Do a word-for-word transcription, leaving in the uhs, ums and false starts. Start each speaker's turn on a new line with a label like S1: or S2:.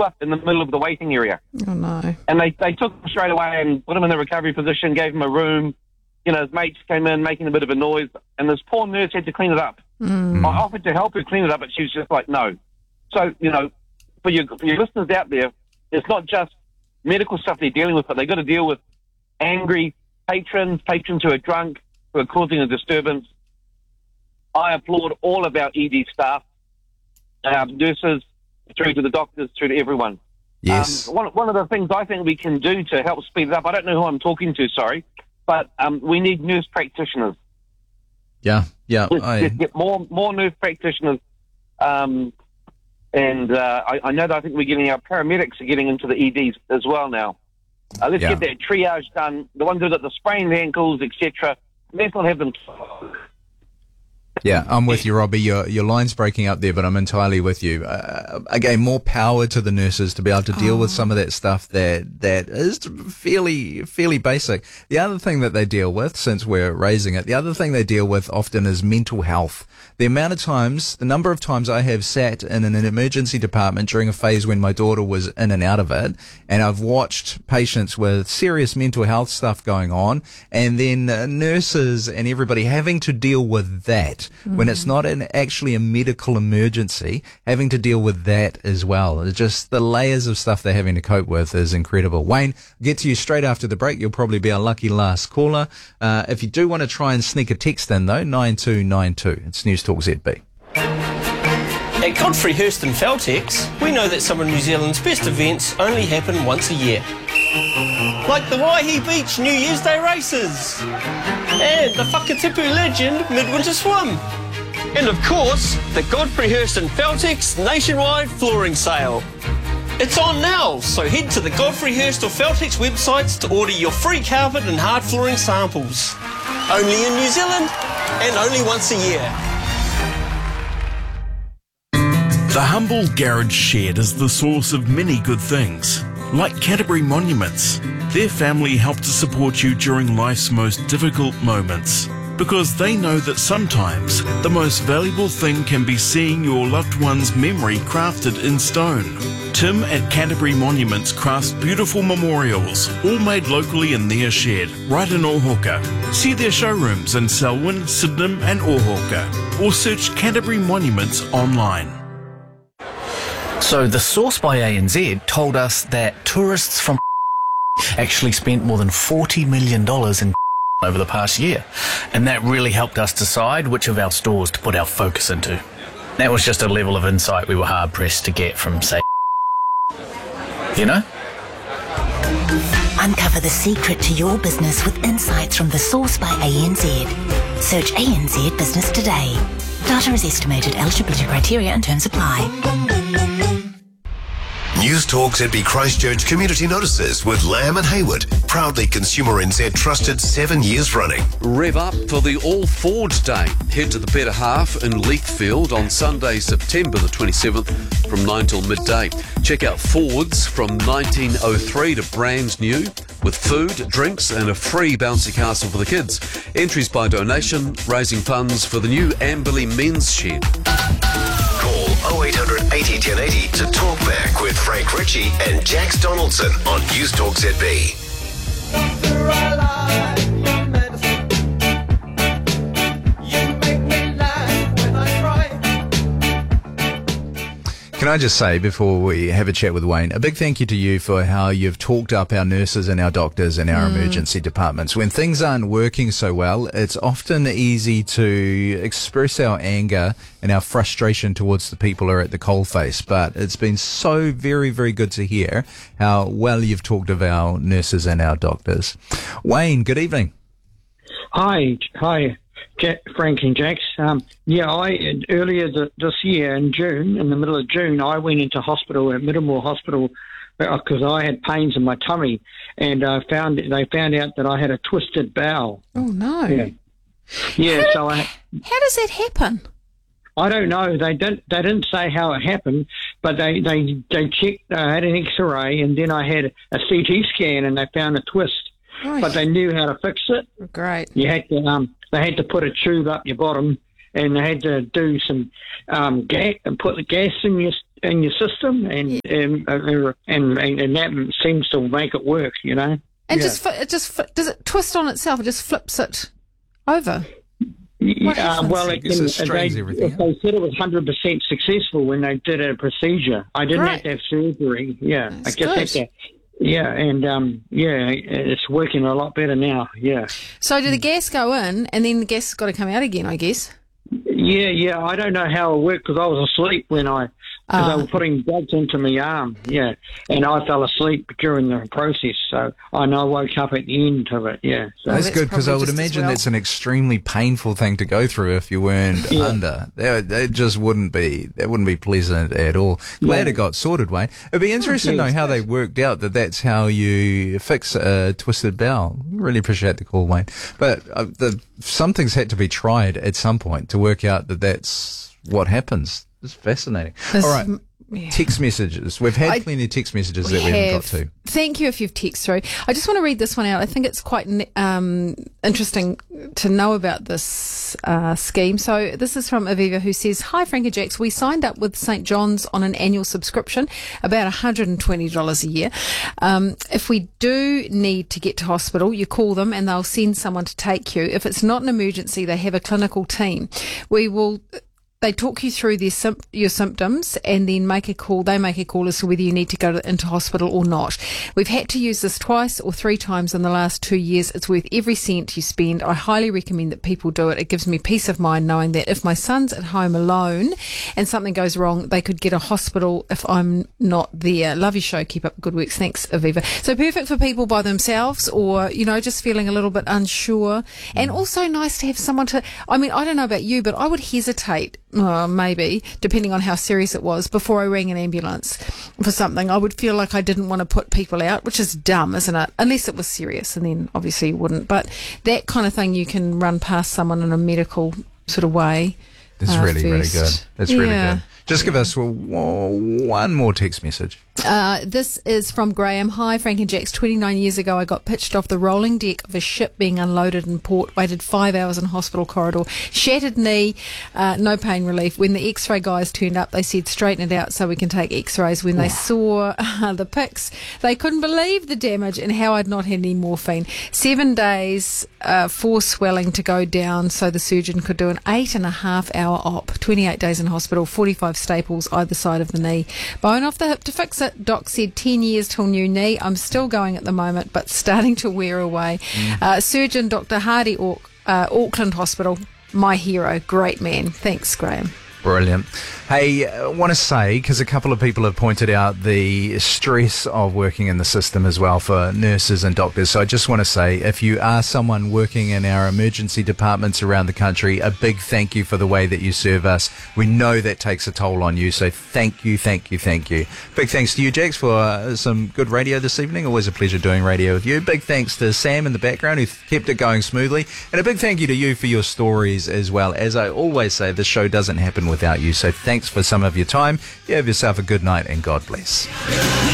S1: threw up in the middle of the waiting area.
S2: Oh, no.
S1: And they, they took him straight away and put him in the recovery position, gave him a room. You know, his mates came in making a bit of a noise, and this poor nurse had to clean it up.
S2: Mm.
S1: I offered to help her clean it up, but she was just like, no. So, you know, for your, for your listeners out there, it's not just medical stuff they're dealing with, but they've got to deal with angry patrons, patrons who are drunk, who are causing a disturbance. I applaud all of our E D staff, our nurses, through to the doctors, through to everyone.
S3: Yes.
S1: Um, one, one of the things I think we can do to help speed it up, I don't know who I'm talking to, sorry, but um, we need nurse practitioners.
S3: Yeah, yeah.
S1: Let's,
S3: I...
S1: let's get more more nurse practitioners. Um, and uh, I, I know that I think we're getting our paramedics are getting into the E Ds as well now. Uh, let's
S3: Yeah.
S1: get that triage done. The ones who've got the sprained ankles, et cetera. Let's not have them.
S3: Yeah, I'm with you, Robbie. Your your line's breaking up there, but I'm entirely with you. Uh, again, more power to the nurses to be able to deal
S2: Oh.
S3: with some of that stuff that that is fairly fairly basic. The other thing that they deal with, since we're raising it, the other thing they deal with often is mental health. The amount of times, the number of times I have sat in an emergency department during a phase when my daughter was in and out of it, and I've watched patients with serious mental health stuff going on, and then uh, nurses and everybody having to deal with that mm. when it's not an actually a medical emergency, having to deal with that as well. It's just the layers of stuff they're having to cope with is incredible. Wayne, I'll get to you straight after the break. You'll probably be our lucky last caller. Uh, if you do want to try and sneak a text in though, nine two nine two. It's News Talk Z B.
S4: At Godfrey Hirst and Feltex, we know that some of New Zealand's best events only happen once a year. Like the Waihi Beach New Year's Day races, and the Whakatipu Legend Midwinter Swim, and of course, the Godfrey Hirst and Feltex nationwide flooring sale. It's on now, so head to the Godfrey Hirst or Feltex websites to order your free carpet and hard flooring samples. Only in New Zealand, and only once a year.
S5: The humble garage shed is the source of many good things, like Canterbury Monuments. Their family help to support you during life's most difficult moments, because they know that sometimes the most valuable thing can be seeing your loved one's memory crafted in stone. Tim at Canterbury Monuments crafts beautiful memorials, all made locally in their shed, right in Ohoka. See their showrooms in Selwyn, Sydenham and Ohoka, or search Canterbury Monuments online.
S6: So the source by A N Z told us that tourists from actually spent more than forty million dollars in over the past year. And that really helped us decide which of our stores to put our focus into. That was just a level of insight we were hard-pressed to get from, say, you know?
S7: Uncover the secret to your business with insights from the source by A N Z. Search A N Z Business today. Data is estimated. Eligibility criteria and terms apply.
S8: News Talk Z B Christchurch Community Notices with Lamb and Hayward. Proudly Consumer N Z trusted seven years running.
S9: Rev up for the All Ford Day. Head to the Better Half in Leithfield on Sunday, September the twenty-seventh from nine till midday. Check out Fords from nineteen oh three to brand new with food, drinks and a free bouncy castle for the kids. Entries by donation, raising funds for the new Amberley Men's Shed.
S8: Call oh eight hundred eighty ten eighty to talk back with Frank Ritchie and Jax Donaldson on News Talk Z B.
S3: Can I just say, before we have a chat with Wayne, a big thank you to you for how you've talked up our nurses and our doctors and our mm. emergency departments. When things aren't working so well, it's often easy to express our anger and our frustration towards the people who are at the coalface. But it's been so very, very good to hear how well you've talked of our nurses and our doctors. Wayne, good evening.
S10: Hi, hi. Jack, Frank and Jax. Um, yeah, I earlier th- this year in June, in the middle of June, I went into hospital at Middlemore Hospital because I had pains in my tummy, and uh, found they found out that I had a twisted bowel.
S2: Oh no!
S10: Yeah, yeah.
S2: How
S10: so
S2: did,
S10: I.
S2: How does that happen?
S10: I don't know. They didn't. They didn't say how it happened, but they they they checked. I had an X-ray, and then I had a C T scan, and they found a twist.
S2: Right.
S10: But they knew how to fix it.
S2: Great.
S10: You had to. Um, They had to put a tube up your bottom, and they had to do some um, gas and put the gas in your in your system, and and, uh, and and and that seems to make it work. You know.
S2: And
S10: Yeah.
S2: just, it just, does it twist on itself? It just flips it over. What
S10: Yeah,
S2: happens?
S10: well,
S3: I
S10: it
S3: guess
S10: can,
S3: it straightens
S10: they,
S3: everything
S10: if they said it was one hundred percent successful when they did a procedure. I didn't
S2: Great.
S10: have to have surgery. Yeah,
S2: That's
S10: I just had
S2: good.
S10: to. Yeah, and um, yeah, it's working a lot better now. Yeah.
S2: So do the gas go in, and then the gas has got to come out again, I guess?
S10: Yeah, yeah. I don't know how it worked because I was asleep when I, because
S2: Ah.
S10: they were putting drugs into my arm. Yeah, and I fell asleep during the process, so I know I woke up at the end of it. Yeah, so
S3: That's
S2: that's
S3: good because I
S2: probably
S3: would
S2: just as
S3: imagine
S2: well.
S3: that's an extremely painful thing to go through if you weren't
S10: Yeah.
S3: under. That, that just wouldn't be that wouldn't be pleasant at all. Glad
S10: Yeah.
S3: it got sorted, Wayne. It'd be interesting to know
S10: yes,
S3: how they worked out that that's how you fix a twisted bowel. Really appreciate the call, Wayne. But uh, the something's had to be tried at some point to work out that that's what happens. It's fascinating.
S2: This-
S3: all right.
S2: yeah.
S3: Text messages. We've had
S2: I-
S3: plenty of text messages
S2: We
S3: that we haven't
S2: have.
S3: got to.
S2: Thank you if you've texted through. I just want to read this one out. I think it's quite um, interesting to know about this uh, scheme. So this is from Aviva, who says, "Hi Frank and Jax, we signed up with Saint John's on an annual subscription, about one hundred twenty dollars a year. Um, if we do need to get to hospital, you call them and they'll send someone to take you. If it's not an emergency, they have a clinical team. We will... They talk you through their symp- your symptoms and then make a call. They make a call as to whether you need to go to, into hospital or not. We've had to use this twice or three times in the last two years. It's worth every cent you spend. I highly recommend that people do it. It gives me peace of mind knowing that if my son's at home alone and something goes wrong, they could get a hospital if I'm not there. Love your show. Keep up the good works. Thanks, Aviva." So perfect for people by themselves or, you know, just feeling a little bit unsure. And also nice to have someone to, I mean, I don't know about you, but I would hesitate Uh, maybe, depending on how serious it was, before I rang an ambulance for something. I would feel like I didn't want to put people out, which is dumb, isn't it? Unless it was serious, and then obviously you wouldn't. But that kind of thing you can run past someone in a medical sort of way.
S3: That's
S2: uh,
S3: really, really
S2: first.
S3: good. That's really
S2: Yeah.
S3: good. Just give us w- one more text message.
S2: Uh, this is from Graham. "Hi, Frank and Jax. twenty-nine years ago, I got pitched off the rolling deck of a ship being unloaded in port. Waited five hours in hospital corridor. Shattered knee, uh, no pain relief. When the x-ray guys turned up, they said straighten it out so we can take x-rays. When they saw uh, the pics, they couldn't believe the damage and how I'd not had any morphine. Seven days uh, for swelling to go down so the surgeon could do an eight and a half hour op. twenty-eight days in hospital, forty-five staples either side of the knee. Bone off the hip to fix it. Doc said ten years till new knee. I'm still going at the moment, but starting to wear away." Uh, surgeon Doctor Hardy, Auck, uh, Auckland Hospital. My hero. Great man. Thanks, Graham.
S3: Brilliant. Hey, I want to say, because a couple of people have pointed out the stress of working in the system as well for nurses and doctors. So I just want to say, if you are someone working in our emergency departments around the country, a big thank you for the way that you serve us. We know that takes a toll on you. So thank you, thank you, thank you. Big thanks to you, Jax, for uh, some good radio this evening. Always a pleasure doing radio with you. Big thanks to Sam in the background who kept it going smoothly. And a big thank you to you for your stories as well. As I always say, this show doesn't happen without you. So thanks for some of your time. You have yourself a good night and God bless.